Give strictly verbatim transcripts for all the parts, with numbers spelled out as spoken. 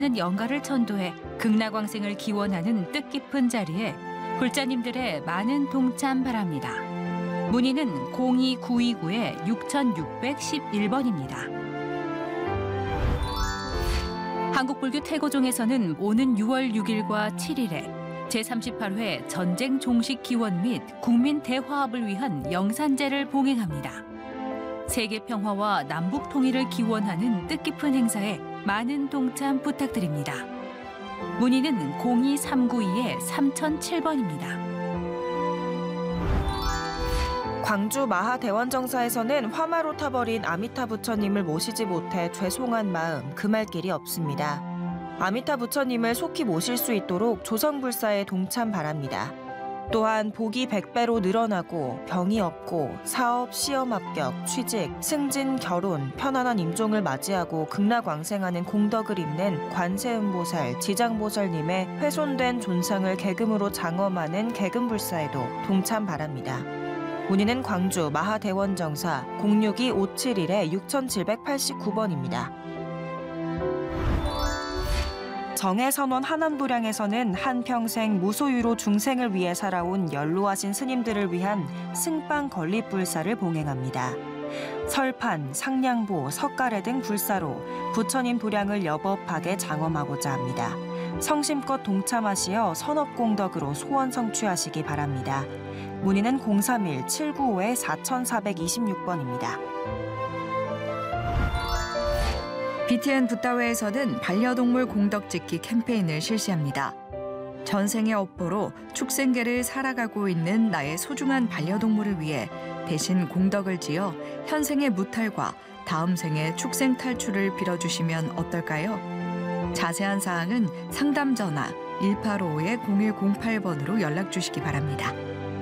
는 영가를 천도해 극락왕생을 기원하는 뜻깊은 자리에 불자님들의 많은 동참 바랍니다. 문의는 공이 구이구 육육일일 번입니다. 한국불교 태고종에서는 오는 유월 육일과 칠일에 제삼십팔 회 전쟁 종식 기원 및 국민 대화합을 위한 영산제를 봉행합니다. 세계 평화와 남북 통일을 기원하는 뜻깊은 행사에 많은 동참 부탁드립니다. 문의는 공이 삼구이 삼공공칠 번입니다. 광주 마하대원정사에서는 화마로 타버린 아미타 부처님을 모시지 못해 죄송한 마음 금할 길이 없습니다. 아미타 부처님을 속히 모실 수 있도록 조성불사에 동참 바랍니다. 또한 복이 백 배로 늘어나고 병이 없고 사업, 시험 합격, 취직, 승진, 결혼, 편안한 임종을 맞이하고 극락왕생하는 공덕을 잇는 관세음보살, 지장보살님의 훼손된 존상을 계금으로 장엄하는 계금불사에도 동참 바랍니다. 문의는 광주 마하대원정사 공육이 오칠일 육칠팔구 번입니다. 정해선원 하남도량에서는 한평생 무소유로 중생을 위해 살아온 연로하신 스님들을 위한 승빵 건립불사를 봉행합니다. 설판, 상냥보, 석가래 등 불사로 부처님 도량을 여법하게 장엄하고자 합니다. 성심껏 동참하시어 선업공덕으로 소원 성취하시기 바랍니다. 문의는 공삼일 칠구오 사사이육 번입니다. 비티엔 붓다웨에서는 반려동물 공덕짓기 캠페인을 실시합니다. 전생의 업보로 축생계를 살아가고 있는 나의 소중한 반려동물을 위해 대신 공덕을 지어 현생의 무탈과 다음 생의 축생 탈출을 빌어주시면 어떨까요? 자세한 사항은 상담 전화 일팔오오 공일공팔 번으로 연락 주시기 바랍니다.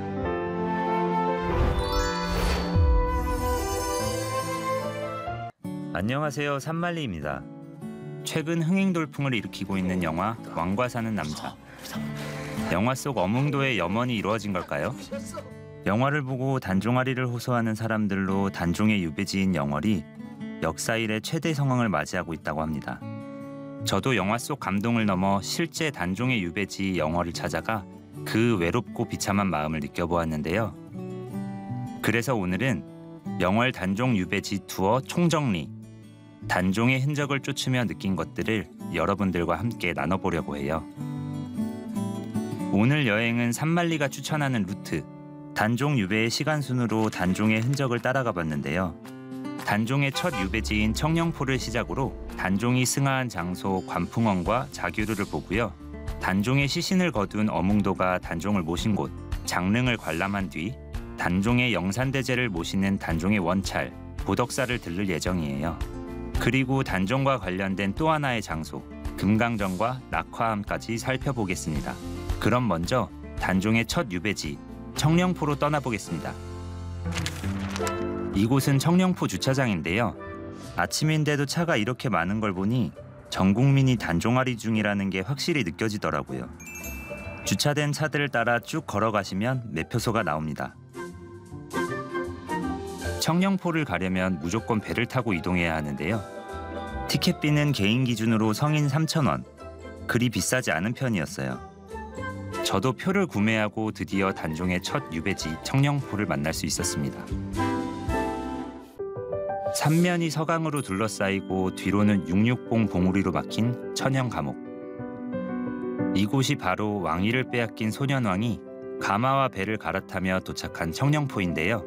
안녕하세요, 산말리입니다. 최근 흥행 돌풍을 일으키고 있는 영화 왕과 사는 남자. 영화 속 어몽도의 염원이 이루어진 걸까요? 영화를 보고 단종아리를 호소하는 사람들로 단종의 유배지인 영월이 역사 이래 최대 성황을 맞이하고 있다고 합니다. 저도 영화 속 감동을 넘어 실제 단종의 유배지 영월을 찾아가 그 외롭고 비참한 마음을 느껴보았는데요. 그래서 오늘은 영월 단종 유배지 투어 총정리, 단종의 흔적을 쫓으며 느낀 것들을 여러분들과 함께 나눠보려고 해요. 오늘 여행은 산말리가 추천하는 루트, 단종 유배의 시간순으로 단종의 흔적을 따라가 봤는데요. 단종의 첫 유배지인 청령포를 시작으로 단종이 승하한 장소 관풍원과 자규루를 보고요. 단종의 시신을 거둔 어몽도가 단종을 모신 곳, 장릉을 관람한 뒤 단종의 영산대제를 모시는 단종의 원찰, 보덕사를 들를 예정이에요. 그리고 단종과 관련된 또 하나의 장소, 금강정과 낙화암까지 살펴보겠습니다. 그럼 먼저 단종의 첫 유배지, 청령포로 떠나보겠습니다. 이곳은 청령포 주차장인데요. 아침인데도 차가 이렇게 많은 걸 보니 전 국민이 단종아리 중이라는 게 확실히 느껴지더라고요. 주차된 차들을 따라 쭉 걸어가시면 매표소가 나옵니다. 청령포를 가려면 무조건 배를 타고 이동해야 하는데요. 티켓비는 개인 기준으로 성인 삼천 원, 그리 비싸지 않은 편이었어요. 저도 표를 구매하고 드디어 단종의 첫 유배지 청령포를 만날 수 있었습니다. 삼면이 서강으로 둘러싸이고 뒤로는 육육봉 봉우리로 막힌 천연 감옥. 이곳이 바로 왕위를 빼앗긴 소년왕이 가마와 배를 갈아타며 도착한 청령포인데요.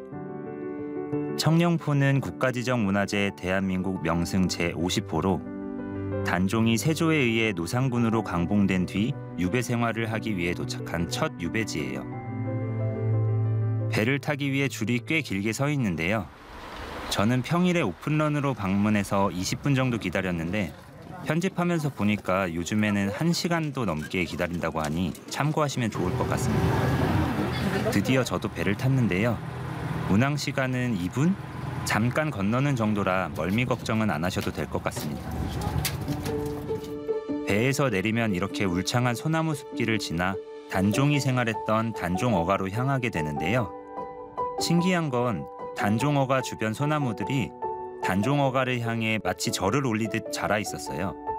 청령포는 국가지정문화재 대한민국 명승 제오십 호로 단종이 세조에 의해 노상군으로 강봉된 뒤 유배 생활을 하기 위해 도착한 첫 유배지예요. 배를 타기 위해 줄이 꽤 길게 서 있는데요. 저는 평일에 오픈런으로 방문해서 이십 분 정도 기다렸는데 편집하면서 보니까 요즘에는 한 시간도 넘게 기다린다고 하니 참고하시면 좋을 것 같습니다. 드디어 저도 배를 탔는데요. 운항 시간은 이 분? 잠깐 건너는 정도라 멀미 걱정은 안 하셔도 될 것 같습니다. 배에서 내리면 이렇게 울창한 소나무 숲길을 지나 단종이 생활했던 단종어가로 향하게 되는데요. 신기한 건 단종어가 주변 소나무들이 단종어가를 향해 마치 절을 올리듯 자라 있었어요.